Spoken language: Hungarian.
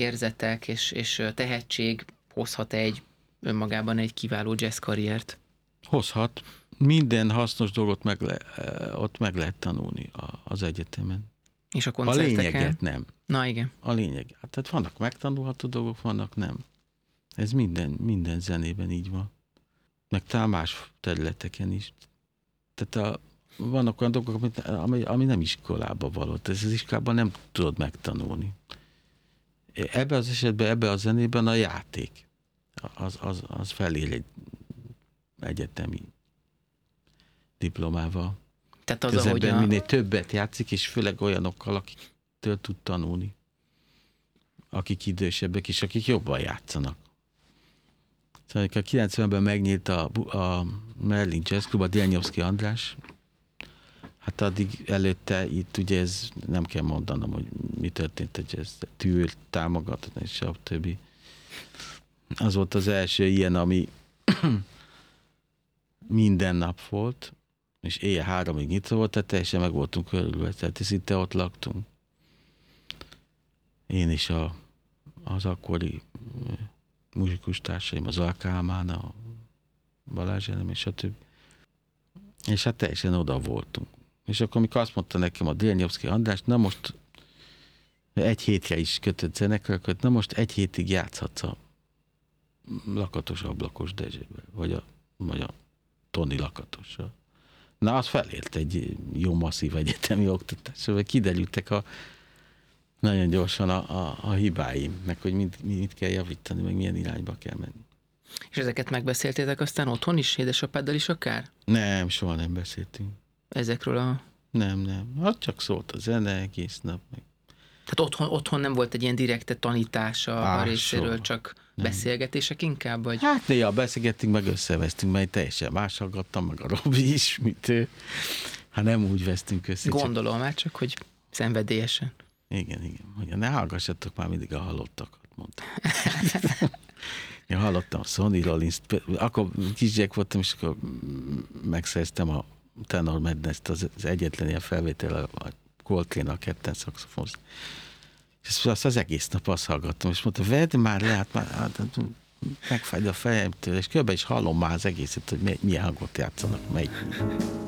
érzetek és tehetség hozhat önmagában egy kiváló jazz karriert? Hozhat. Minden hasznos dolgot ott meg lehet tanulni az egyetemen. És a A koncerteken? lényeget nem. Na igen. A lényeg. Tehát vannak megtanulható dolgok, vannak nem. Ez minden zenében így van. Meg talán más területeken is. Tehát vannak olyan dolgok, ami nem iskolába való. Ez az iskolában nem tudod megtanulni. Ebben az esetben, ebben a zenében a játék az felér egy egyetemi diplomával. Tehát az, az ahogy ember minél többet játszik, és főleg olyanokkal, akiktől tud tanulni. Akik idősebbek, és akik jobban játszanak. Szóval, amikor 90-ben megnyílt a Merlin Jazz Club, a Djelnyovszky András, hát addig előtte itt ugye ez nem kell mondanom, hogy mi történt a jazz, tűr, támogatni, és a többi. Az volt az első ilyen, ami minden nap volt, és éjjel 3-ig nyitva volt, tehát teljesen meg voltunk körülve, tehát szinte ott laktunk. Én is az akkori muzsikus társaim, az Alkálmán, a Balázs Elem, és a többi. És hát teljesen oda voltunk. És akkor amikor azt mondta nekem a Djelnyovszky András, na most 1 hétre is kötött zenekarokat, na most 1 hétig játszhatsz a Lakatos Ablakos Dezsővel, vagy a Toni Lakatossal. Na, az felért egy jó masszív egyetemi oktatásra, kiderültek nagyon gyorsan a hibáim, meg hogy mit kell javítani, meg milyen irányba kell menni. És ezeket megbeszéltétek aztán otthon is, édesapáddal is akár? Nem, soha nem beszéltünk. Ezekről a... Nem. Hát csak szólt a zene egész nap. Meg. Tehát otthon nem volt egy ilyen direkte tanítása a részéről, soha. Csak nem. Beszélgetések inkább? Vagy? Hát néha beszélgettünk, meg összevesztünk, mert teljesen más hallgattam, meg a Robi is, mint ő. Hát nem úgy vesztünk össze. Gondolom már csak, hogy szenvedélyesen. Igen. Hogy ne hallgassatok már mindig a halottakat, mondtam. Én hallottam a Sonny Rollins-t, akkor kisgyerek voltam, és akkor megszereztem a Tenor Madness-t, az egyetlen ilyen felvétel, a Coltrane-a ketten szaxofonzt. És azt az egész nap azt hallgattam, és mondta, vedd már le, hát már megfájd a fejemtől, és kb. Is hallom már az egészet, hogy milyen hangot játszanak, melyik.